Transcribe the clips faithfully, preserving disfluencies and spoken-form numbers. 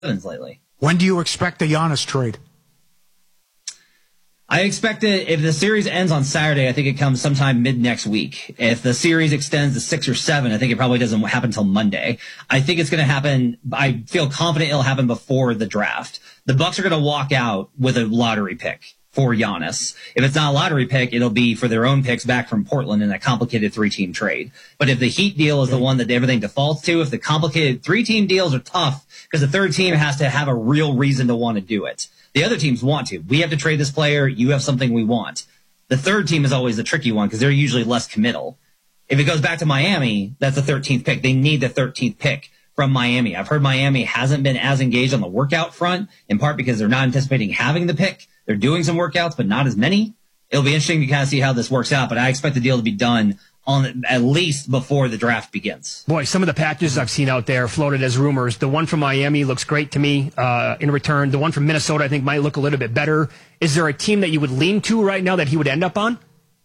lately. When do you expect the Giannis trade? I expect it, if the series ends on Saturday, I think it comes sometime mid next week. If the series extends to six or seven, I think it probably doesn't happen until Monday. I think it's going to happen. I feel confident it'll happen before the draft. The Bucks are going to walk out with a lottery pick for Giannis. If it's not a lottery pick, it'll be for their own picks back from Portland in a complicated three-team trade. But if the Heat deal is the one that everything defaults to, if the complicated three-team deals are tough, because the third team has to have a real reason to want to do it. The other teams want to. We have to trade this player. You have something we want. The third team is always the tricky one because they're usually less committal. If it goes back to Miami, that's the thirteenth pick. They need the thirteenth pick from Miami. I've heard Miami hasn't been as engaged on the workout front, in part because they're not anticipating having the pick. They're doing some workouts, but not as many. It'll be interesting to kind of see how this works out, but I expect the deal to be done on at least before the draft begins. Boy, some of the packages I've seen out there floated as rumors. The one from Miami looks great to me uh, in return. The one from Minnesota I think might look a little bit better. Is there a team that you would lean to right now that he would end up on?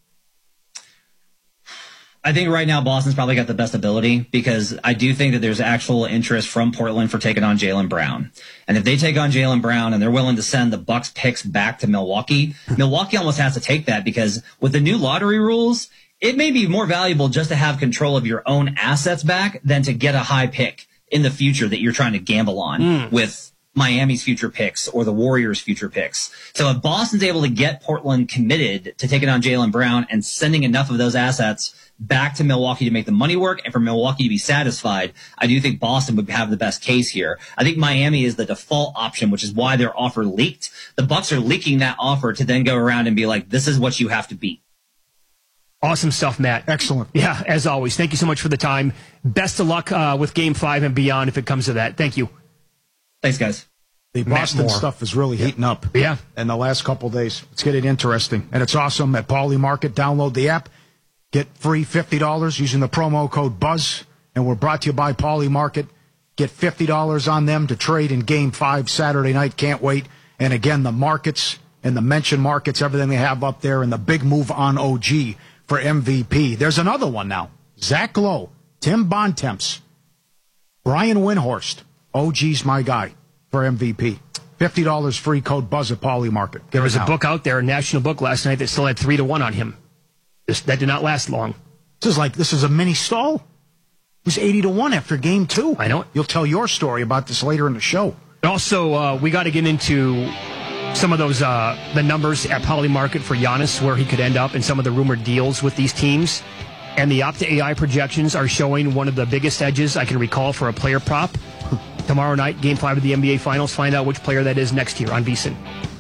I think right now Boston's probably got the best ability because I do think that there's actual interest from Portland for taking on Jaylen Brown. And if they take on Jaylen Brown and they're willing to send the Bucks picks back to Milwaukee, Milwaukee almost has to take that because with the new lottery rules, it may be more valuable just to have control of your own assets back than to get a high pick in the future that you're trying to gamble on mm. with Miami's future picks or the Warriors' future picks. So if Boston's able to get Portland committed to taking on Jaylen Brown and sending enough of those assets back to Milwaukee to make the money work and for Milwaukee to be satisfied, I do think Boston would have the best case here. I think Miami is the default option, which is why their offer leaked. The Bucks are leaking that offer to then go around and be like, this is what you have to beat. Awesome stuff, Matt. Excellent. Yeah, as always. Thank you so much for the time. Best of luck uh, with Game five and beyond if it comes to that. Thank you. Thanks, guys. The Boston stuff is really heating up. Yeah. In the last couple of days. It's getting interesting. And it's awesome at Pauly Market. Download the app. Get free fifty dollars using the promo code BUZZ. And we're brought to you by Pauly Market. Get fifty dollars on them to trade in Game five Saturday night. Can't wait. And again, the markets and the mention markets, everything they have up there, and the big move on O G for M V P. There's another one now. Zach Lowe, Tim Bontemps, Brian Windhorst. O G's my guy for M V P. fifty dollars free code BUZZ at Pauly Market. Get there was a book out there, a national book last night that still had three to one on him. This, that did not last long. This is like, this is a mini stall. It was eighty to one after game two. I know it. You'll tell your story about this later in the show. Also, uh, we got to get into some of those, uh, the numbers at Pauly Market for Giannis, where he could end up, and some of the rumored deals with these teams. And the Opta A I projections are showing one of the biggest edges I can recall for a player prop. Tomorrow night, Game five of the N B A Finals. Find out which player that is next year on VSiN.